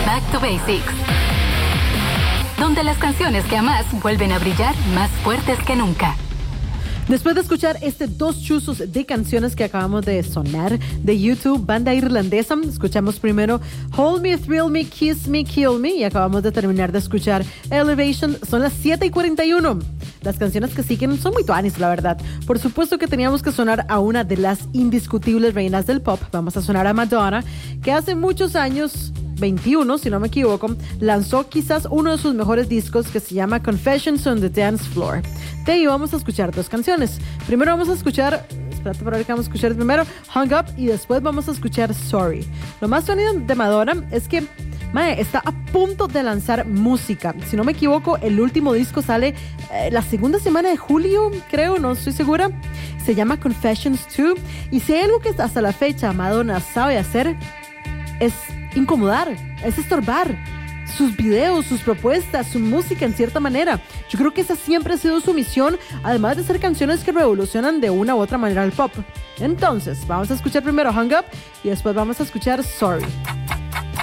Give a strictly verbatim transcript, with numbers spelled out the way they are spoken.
Back to Basics, donde las canciones que amas vuelven a brillar más fuertes que nunca. Después de escuchar este dos chuzos de canciones que acabamos de sonar de YouTube, banda irlandesa, escuchamos primero Hold Me, Thrill Me, Kiss Me, Kill Me y acabamos de terminar de escuchar Elevation. Son las siete y cuarenta y uno. Las canciones que siguen son muy tuanis, la verdad. Por supuesto que teníamos que sonar a una de las indiscutibles reinas del pop. Vamos a sonar a Madonna, que hace muchos años, veintiuno si no me equivoco, lanzó quizás uno de sus mejores discos que se llama Confessions on the Dance Floor. De ahí vamos a escuchar dos canciones. Primero vamos a escuchar, espérate para ver qué vamos a escuchar primero, Hung Up, y después vamos a escuchar Sorry. Lo más sonido de Madonna es que mae, está a punto de lanzar música. Si no me equivoco, el último disco sale eh, la segunda semana de julio, creo, no estoy segura. Se llama Confessions dos. Y si hay algo que hasta la fecha Madonna sabe hacer, es incomodar, es estorbar. Sus videos, sus propuestas, su música en cierta manera. Yo creo que esa siempre ha sido su misión, además de ser canciones que revolucionan de una u otra manera el pop. Entonces, vamos a escuchar primero Hung Up y después vamos a escuchar Sorry.